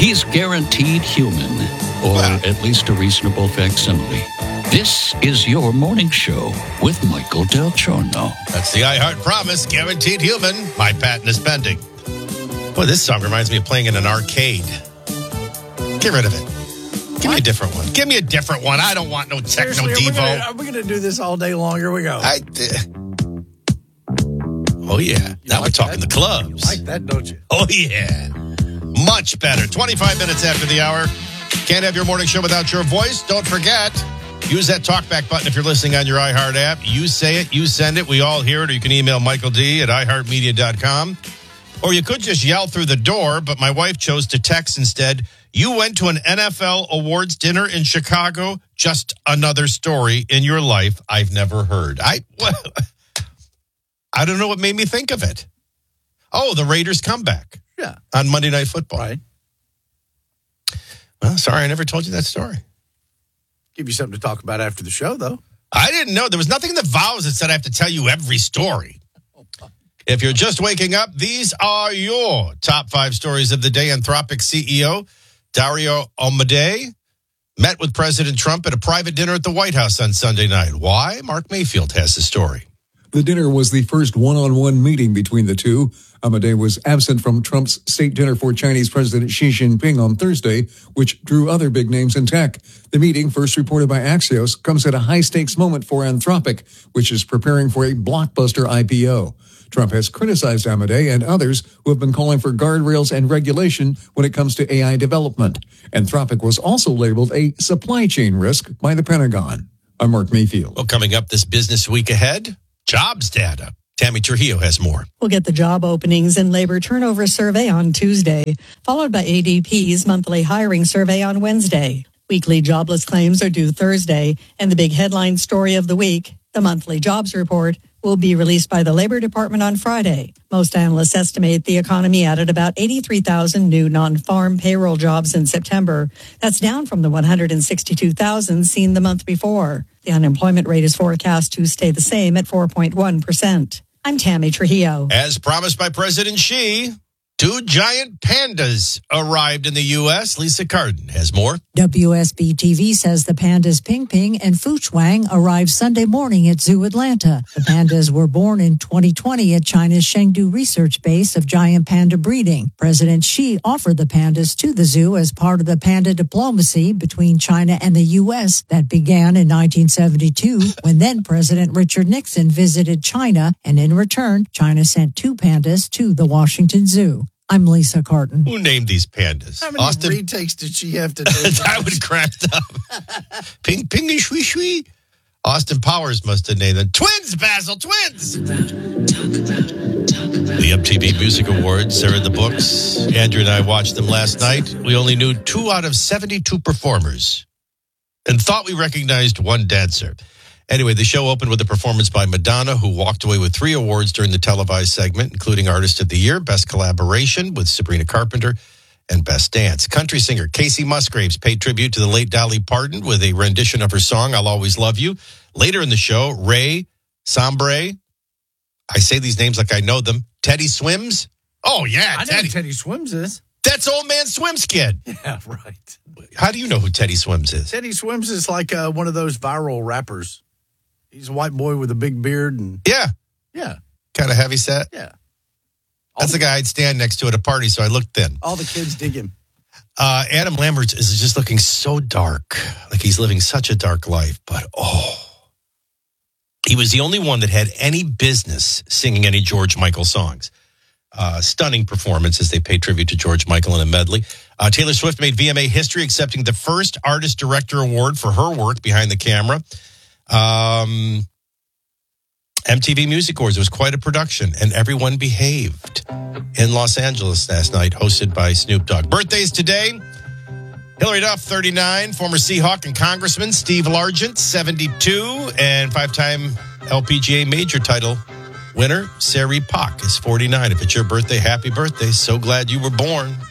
He's guaranteed human, or at least a reasonable facsimile. This is your morning show with Michael Del Giorno. That's the iHeart promise, guaranteed human. My patent is pending. Boy, this song reminds me of playing in an arcade. Get rid of it. Give me a different one. Give me a different one. I don't want no techno devo. Are we going to do this all day long? Here we go. Oh, yeah. Now we're talking the clubs. You like that, don't you? Oh, yeah. Much better. 25 minutes after the hour. Can't have your morning show without your voice. Don't forget, use that talkback button if you're listening on your iHeart app. You say it, you send it, we all hear it. Or you can email Michael D. at iHeartMedia.com. Or you could just yell through the door, but my wife chose to text instead. You went to an NFL awards dinner in Chicago. Just another story in your life I've never heard. I don't know what made me think of it. Oh, the Raiders comeback. Yeah. On Monday Night Football. Right. Well, sorry, I never told you that story. Give you something to talk about after the show, though. I didn't know. There was nothing in the vows that said I have to tell you every story. If you're just waking up, these are your top 5 stories of the day. Anthropic CEO Dario Amodei met with President Trump at a private dinner at the White House on Sunday night. Why? Mark Mayfield has the story. The dinner was the first one-on-one meeting between the two. Amodei was absent from Trump's state dinner for Chinese President Xi Jinping on Thursday, which drew other big names in tech. The meeting, first reported by Axios, comes at a high-stakes moment for Anthropic, which is preparing for a blockbuster IPO. Trump has criticized Amodei and others who have been calling for guardrails and regulation when it comes to AI development. Anthropic was also labeled a supply chain risk by the Pentagon. I'm Mark Mayfield. Well, coming up this business week ahead, jobs data. Tammy Trujillo has more. We'll get the job openings and labor turnover survey on Tuesday, followed by ADP's monthly hiring survey on Wednesday. Weekly jobless claims are due Thursday, and the big headline story of the week, the monthly jobs report, will be released by the Labor Department on Friday. Most analysts estimate the economy added about 83,000 new non-farm payroll jobs in September. That's down from the 162,000 seen the month before. The unemployment rate is forecast to stay the same at 4.1%. I'm Tammy Trujillo. As promised by President Xi, 2 giant pandas arrived in the U.S. Lisa Carden has more. WSB-TV says the pandas Ping Ping and Fu Chuang arrived Sunday morning at Zoo Atlanta. The pandas were born in 2020 at China's Chengdu Research Base of giant panda breeding. President Xi offered the pandas to the zoo as part of the panda diplomacy between China and the U.S. that began in 1972 when then President Richard Nixon visited China, and in return, China sent 2 pandas to the Washington Zoo. I'm Lisa Carton. Who named these pandas? How many retakes did she have to do? I would crack up. Ping, pingy, shui, shui. Austin Powers must have named them. Twins, Basil, twins! The MTV Music Awards are in the books. Andrew and I watched them last night. We only knew 2 out of 72 performers and thought we recognized 1 dancer. Anyway, the show opened with a performance by Madonna, who walked away with 3 awards during the televised segment, including Artist of the Year, Best Collaboration with Sabrina Carpenter, and Best Dance. Country singer Casey Musgraves paid tribute to the late Dolly Parton with a rendition of her song, I'll Always Love You. Later in the show, Ray Sambre, I say these names like I know them, Teddy Swims. Oh, yeah, I know who Teddy Swims is. That's Old Man Swims' kid. Yeah, right. How do you know who Teddy Swims is? Teddy Swims is like one of those viral rappers. He's a white boy with a big beard. And Yeah. Yeah. Kind of heavy set. Yeah. That's the guy I'd stand next to at a party, so I looked thin. All the kids dig him. Adam Lambert is just looking so dark. Like he's living such a dark life. But, he was the only one that had any business singing any George Michael songs. Stunning performance as they paid tribute to George Michael in a medley. Taylor Swift made VMA history, accepting the first Artist Director Award for her work behind the camera. MTV Music Awards was quite a production, and everyone behaved in Los Angeles last night, hosted by Snoop Dogg. Birthdays today: Hillary Duff, 39, former Seahawk and Congressman Steve Largent, 72, and 5-time LPGA major title winner Sari Pak is 49. If it's your birthday, happy birthday. So glad you were born.